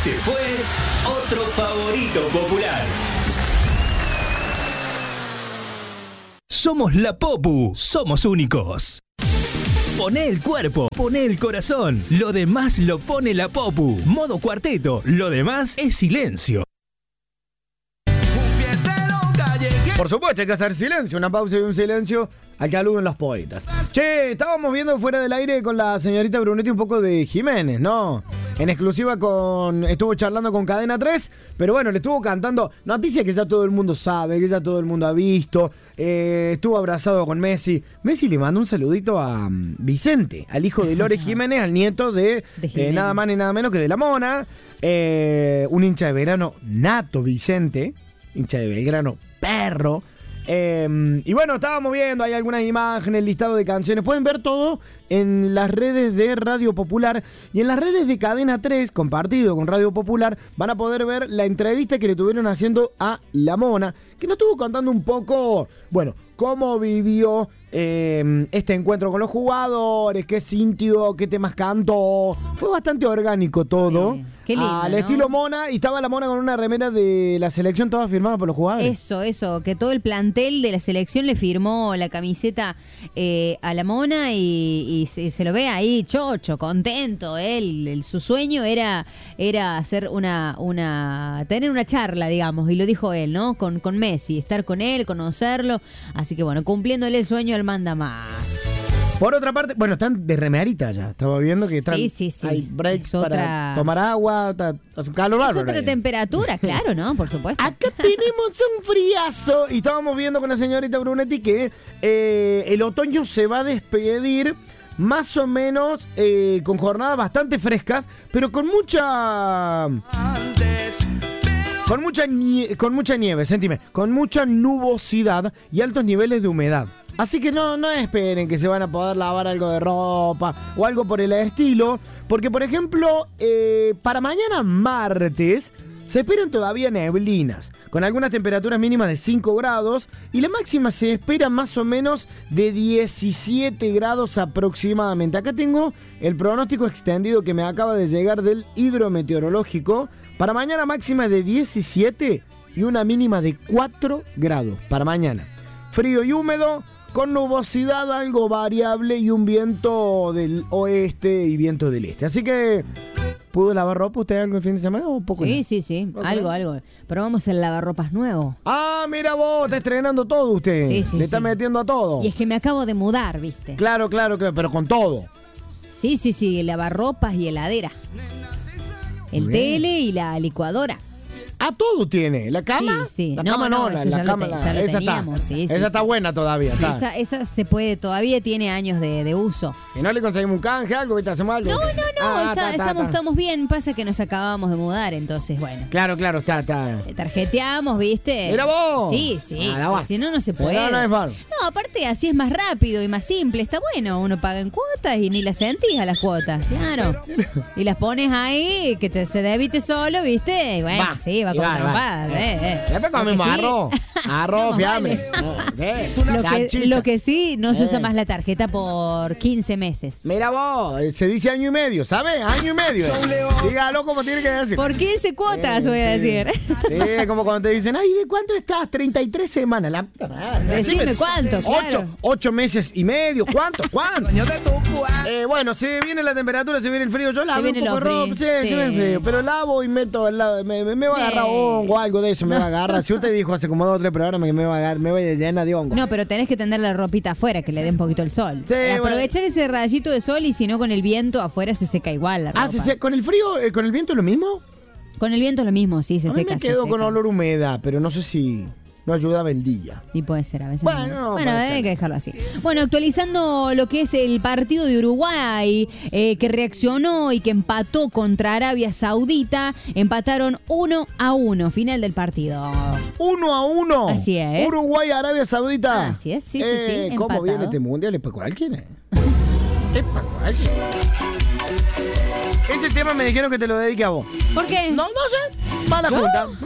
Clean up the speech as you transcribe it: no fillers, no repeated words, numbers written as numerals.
Este fue otro favorito popular. Somos la Popu, somos únicos. Poné el cuerpo, poné el corazón, lo demás lo pone la Popu. Modo cuarteto, lo demás es silencio. Por supuesto, hay que hacer silencio, una pausa y un silencio al que aluden los poetas. Che, estábamos viendo fuera del aire con la señorita Brunetti un poco de Jiménez, ¿no? En exclusiva estuvo charlando con Cadena 3, pero bueno, le estuvo cantando noticias que ya todo el mundo sabe, que ya todo el mundo ha visto. Estuvo abrazado con Messi. Messi le mandó un saludito a Vicente, al hijo de Lore Jiménez, al nieto de nada más ni nada menos que de la Mona. Un hincha de verano nato, Vicente, hincha de Belgrano, perro. Y bueno, estábamos viendo, hay algunas imágenes, listado de canciones. Pueden ver todo en las redes de Radio Popular y en las redes de Cadena 3, compartido con Radio Popular, van a poder ver la entrevista que le tuvieron haciendo a La Mona, que nos estuvo contando un poco, bueno, cómo vivió este encuentro con los jugadores, qué sintió, qué temas cantó. Fue bastante orgánico todo. Sí. Qué lindo, al ¿no? estilo Mona, y estaba la Mona con una remera de la selección toda firmada por los jugadores. Eso, que todo el plantel de la selección le firmó la camiseta a la Mona y se lo ve ahí chocho, contento. Él, su sueño era hacer tener una charla, digamos, y lo dijo él, ¿no? Con Messi, estar con él, conocerlo. Así que bueno, cumpliéndole el sueño, él manda más. Por otra parte, bueno, están de remerita ya. Estaba viendo que están, Sí. hay breaks Es para tomar agua, hace un calor Es bárbaro otra ahí. temperatura, claro, ¿no? Por supuesto. Acá tenemos un friazo. Y estábamos viendo con la señorita Brunetti que el otoño se va a despedir más o menos con jornadas bastante frescas, pero con mucha nieve, sentime, con mucha nubosidad y altos niveles de humedad. Así que no esperen que se van a poder lavar algo de ropa o algo por el estilo, porque por ejemplo, para mañana martes se esperan todavía neblinas, con algunas temperaturas mínimas de 5 grados y la máxima se espera más o menos de 17 grados aproximadamente. Acá tengo el pronóstico extendido que me acaba de llegar del hidrometeorológico. Para mañana máxima de 17 y una mínima de 4 grados para mañana. Frío y húmedo, con nubosidad algo variable y un viento del oeste y viento del este. Así que, ¿pudo lavar ropa usted algo el fin de semana o un poco? Sí, no? sí. Okay. Algo. Probamos el lavarropas nuevo. Ah, mira vos, está estrenando todo usted. Sí, Le está metiendo a todo. Y es que me acabo de mudar, ¿viste? Claro, pero con todo. Sí, lavarropas y heladera. El Muy bien. tele y la licuadora. Ah, todo tiene. ¿La cama? Sí. La cama no, eso la ya cama. ya lo Esa teníamos, está. sí. Esa está buena todavía. Está. Esa se puede, todavía tiene años de uso. Si no le conseguimos un canje, algo, ¿viste? Hacemos algo. No, está. estamos bien. Pasa que nos acabamos de mudar, entonces, bueno. Claro, está. Tarjeteamos, ¿viste? ¡Mira vos! Sí. Si no se puede. No es mal. No, aparte así es más rápido y más simple. Está bueno, uno paga en cuotas y ni las sentís a las cuotas, claro. Y las pones ahí, que se debite solo, ¿viste? Y bueno, sí, va con trompadas. Después comemos arroz, fiambre. Lo que sí, no se usa más la tarjeta por 15 meses. Mira vos, se dice año y medio, ¿sabes? Año y medio. Dígalo como tiene que decir. Por 15 cuotas, voy a decir. Sí, es como cuando te dicen, ay, ¿de cuánto estás? 33 semanas. La puta madre. Decime cuánto, claro. 8 meses y medio. ¿Cuánto? Bueno, se viene la temperatura, se viene el frío. Yo lavo un poco de ropa. Sí, se viene el frío. Pero lavo y meto, me va a agarrar hongo, algo de eso me va a agarrar. Si usted dijo hace como 2 o 3 programas que me va a agarrar, me voy llena de hongo. No, pero tenés que tender la ropita afuera, que le dé un poquito el sol. Sí, aprovechar ese rayito de sol y si no con el viento afuera se seca igual la ropa. ¿Con el frío, con el viento es lo mismo? Con el viento es lo mismo, sí, se A mí seca. me quedo con olor humedad, pero no sé si no ayudaba el día. Sí, puede ser, a veces. Bueno, hay que dejarlo así. Bueno, actualizando lo que es el partido de Uruguay, que reaccionó y que empató contra Arabia Saudita. Empataron 1-1, final del partido. 1-1. Así es. Uruguay, Arabia Saudita. Así es, sí. ¿Cómo empatado. viene este mundial? ¿Es para cualquiera? Es para cualquiera. Ese tema me dijeron que te lo dedique a vos. ¿Por qué? No sé. Mala junta.